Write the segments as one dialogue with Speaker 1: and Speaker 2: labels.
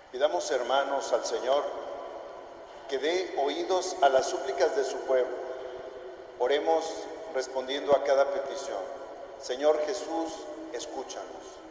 Speaker 1: Pidamos, hermanos, al Señor que dé oídos a las súplicas de su pueblo. Oremos respondiendo a cada petición. Señor Jesús, escúchanos.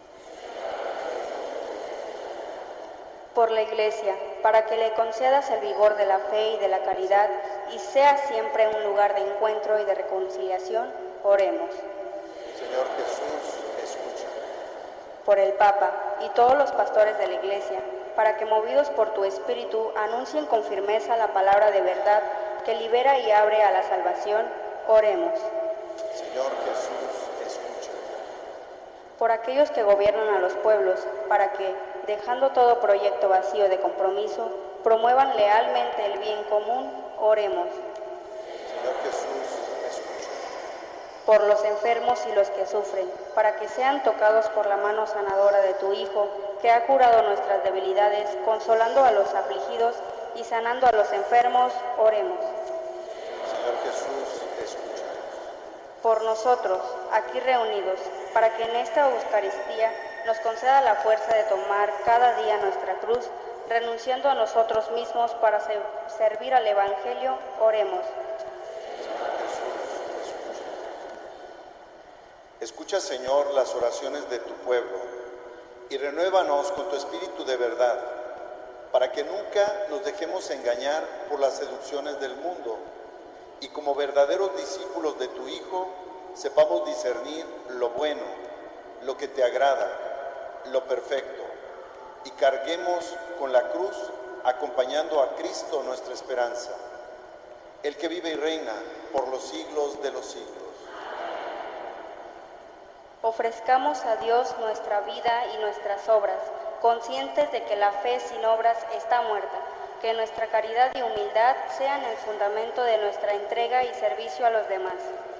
Speaker 2: Por la Iglesia, para que le concedas el vigor de la fe y de la caridad y sea siempre un lugar de encuentro y de reconciliación, oremos.
Speaker 1: Señor Jesús, escúchanos.
Speaker 2: Por el Papa y todos los pastores de la Iglesia, para que movidos por tu Espíritu anuncien con firmeza la palabra de verdad que libera y abre a la salvación, oremos.
Speaker 1: Señor Jesús, escúchanos.
Speaker 2: Por aquellos que gobiernan a los pueblos, para que, dejando todo proyecto vacío de compromiso, promuevan lealmente el bien común, oremos.
Speaker 1: Señor Jesús, escúchanos.
Speaker 2: Por los enfermos y los que sufren, para que sean tocados por la mano sanadora de tu Hijo, que ha curado nuestras debilidades, consolando a los afligidos y sanando a los enfermos, oremos.
Speaker 1: Señor Jesús, escúchanos.
Speaker 2: Por nosotros, aquí reunidos, para que en esta Eucaristía nos conceda la fuerza de tomar cada día nuestra cruz, renunciando a nosotros mismos para servir al Evangelio, oremos.
Speaker 1: Señor Jesús, escúchanos. Escucha, Señor, las oraciones de tu pueblo y renuévanos con tu espíritu de verdad, para que nunca nos dejemos engañar por las seducciones del mundo y como verdaderos discípulos de tu Hijo sepamos discernir lo bueno, lo que te agrada, lo perfecto, y carguemos con la cruz acompañando a Cristo nuestra esperanza, el que vive y reina por los siglos de los siglos.
Speaker 2: Ofrezcamos a Dios nuestra vida y nuestras obras, conscientes de que la fe sin obras está muerta, que nuestra caridad y humildad sean el fundamento de nuestra entrega y servicio a los demás.